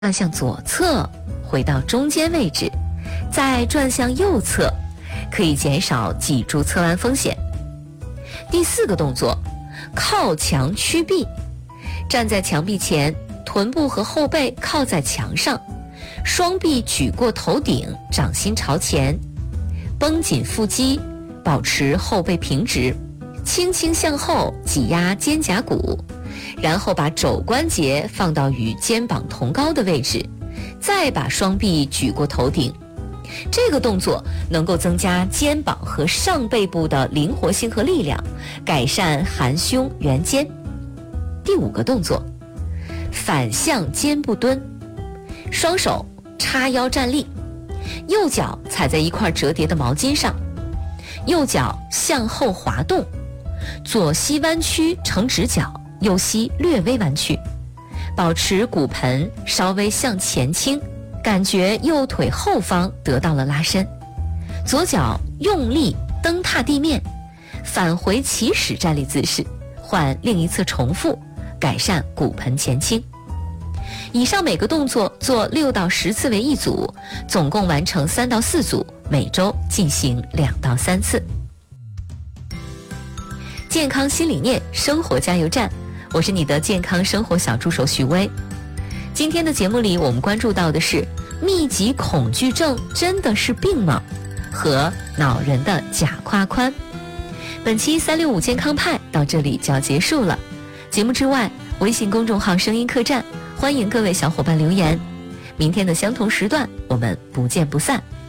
转向左侧，回到中间位置，再转向右侧，可以减少脊柱侧弯风险。第4个动作，靠墙屈臂，站在墙壁前，臀部和后背靠在墙上，双臂举过头顶，掌心朝前，绷紧腹肌，保持后背平直，轻轻向后挤压肩胛骨，然后把肘关节放到与肩膀同高的位置，再把双臂举过头顶。这个动作能够增加肩膀和上背部的灵活性和力量，改善含胸圆肩。第5个动作，反向肩部蹲，双手叉腰站立，右脚踩在一块折叠的毛巾上，右脚向后滑动，左膝弯曲成直角，右膝略微弯曲，保持骨盆稍微向前倾，感觉右腿后方得到了拉伸。左脚用力蹬踏地面，返回起始站立姿势，换另一侧重复，改善骨盆前倾。以上每个动作做6到10次为一组，总共完成3到4组，每周进行2到3次。健康新理念，生活加油站，我是你的健康生活小助手许巍。今天的节目里，我们关注到的是密集恐惧症真的是病吗？和恼人的假胯宽。本期365健康派到这里就要结束了。节目之外，微信公众号声音客栈，欢迎各位小伙伴留言。明天的相同时段，我们不见不散。